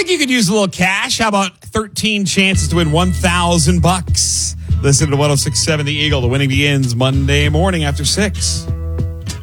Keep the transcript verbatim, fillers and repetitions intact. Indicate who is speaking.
Speaker 1: Think you could use a little cash? How about thirteen chances to win one thousand bucks? Listen to one oh six point seven The Eagle. The winning begins Monday morning after six.